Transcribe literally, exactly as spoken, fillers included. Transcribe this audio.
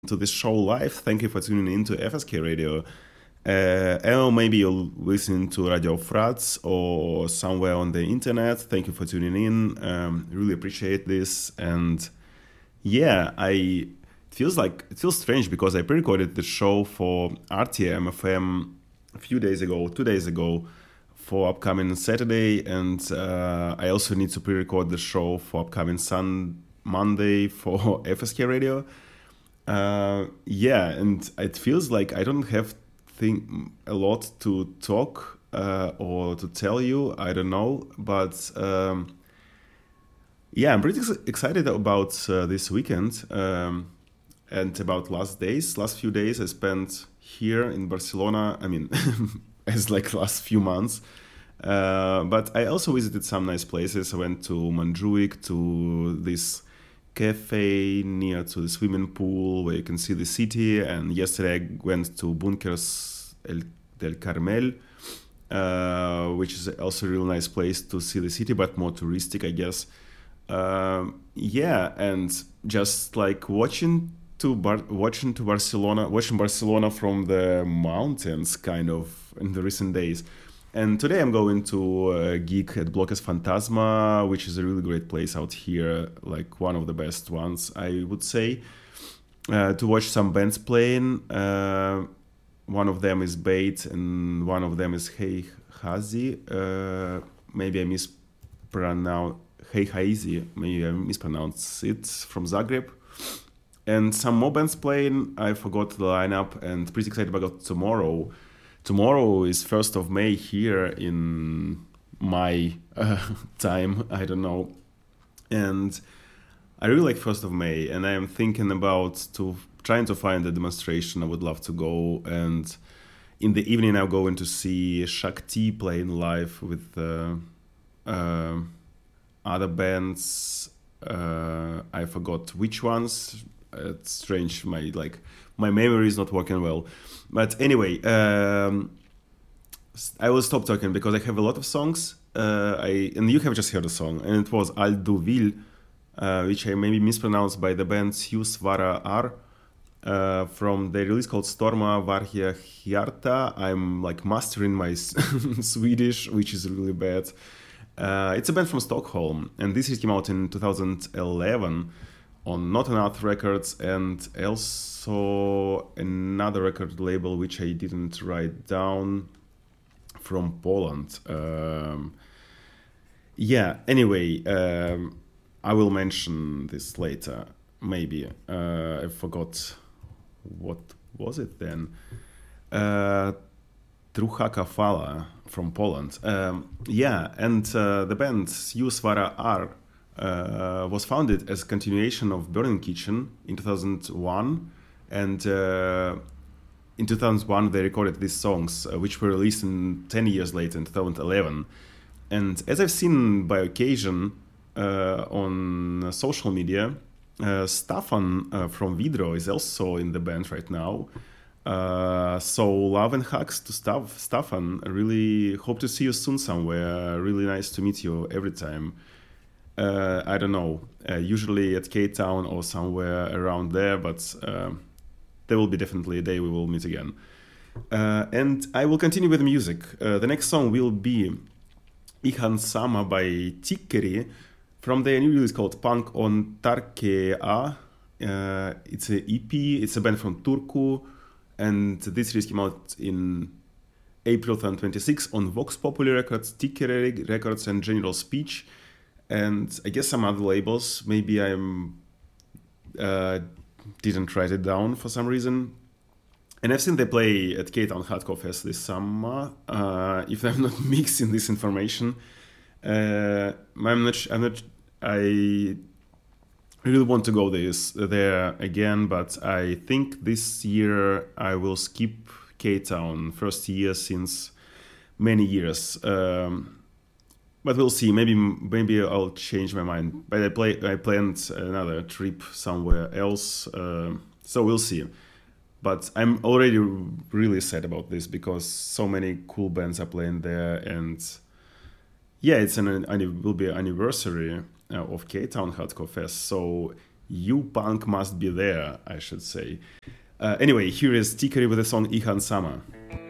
to this show live. Thank you for tuning in to F S K Radio. Uh, or maybe you'll listen to Radio Frats or somewhere on the internet. Thank you for tuning in. Um, really appreciate this. And yeah, I it feels like it feels strange because I pre-recorded the show for R T M F M a few days ago, two days ago, for upcoming Saturday, and uh, I also need to pre-record the show for upcoming Sun Monday for F S K Radio. Uh, yeah, and it feels like I don't have thing a lot to talk uh, or to tell you. I don't know, but um, yeah, I'm pretty ex- excited about uh, this weekend um, and about last days. Last few days I spent here in Barcelona. I mean, as like last few months. Uh, but I also visited some nice places. I went to Montjuic, to this cafe near to the swimming pool where you can see the city. And yesterday I went to Bunkers El, del Carmel, uh, which is also a real nice place to see the city, but more touristic, I guess. Um, yeah, and just like watching to Bar- watching to Barcelona, watching Barcelona from the mountains, kind of in the recent days. And today I'm going to a gig at Bloques Fantasma, which is a really great place out here, like one of the best ones, I would say, uh, to watch some bands playing. Uh, one of them is Bait and one of them is Hey Hazi. Uh, maybe I mispronounce Hey Haizi. Maybe I mispronounce it, from Zagreb. And some more bands playing. I forgot the lineup and pretty excited about tomorrow. Tomorrow is first of May here in my uh, time, I don't know. And I really like first of May, and I am thinking about to trying to find a demonstration. I would love to go, and in the evening I'm going to see Shakti playing live with uh, uh, other bands. Uh, I forgot which ones. It's strange, my like my memory is not working well. But anyway, um, I will stop talking because I have a lot of songs. Uh, I and you have just heard a song, and it was Al du Vil, uh, which I maybe mispronounced, by the band Sjus Vara Ar, uh, from the release called Storma Varhia Hjarta. I'm like mastering my Swedish, which is really bad. Uh, it's a band from Stockholm, and this came out in two thousand eleven on Not Enough Records, and also another record label which I didn't write down, from Poland. Um, yeah, anyway, um, I will mention this later, maybe. Uh, I forgot what was it then. Uh, Truchaka Fala from Poland. Um, yeah, and uh, the band Jusvara R uh, was founded as a continuation of Burning Kitchen in two thousand one, and uh, in two thousand one they recorded these songs, uh, which were released in ten years later in two thousand eleven. And as I've seen by occasion uh, on social media, uh, Staffan uh, from Vidro is also in the band right now. Uh, so love and hugs to Staff, Staffan. I really hope to see you soon somewhere. Really nice to meet you every time. Uh, I don't know, uh, usually at K-Town or somewhere around there, but uh, there will be definitely a day we will meet again. Uh, and I will continue with music. Uh, the next song will be Ihan Sama by Tikkeri from their new release called Punk on Tarkea. Uh, it's an E P, it's a band from Turku, and this release came out in April twenty twenty-six on Vox Populi Records, Tikkeri Records, and General Speech, and I guess some other labels. Maybe I uh, didn't write it down for some reason. And I've seen they play at K-Town Hardcore Fest this summer. Uh, if I'm not mixing this information, uh, I'm not. I'm not. I really want to go this there again, but I think this year I will skip K-Town, first year since many years. Um, but we'll see. Maybe maybe I'll change my mind. But I play. I planned another trip somewhere else, uh, so we'll see. But I'm already really sad about this because so many cool bands are playing there, and yeah, it's an, an will be an anniversary uh, of K-Town Hardcore Fest. So You Punk Must Be There, I should say. Uh, anyway, here is Tikari with the song Ihan Sama.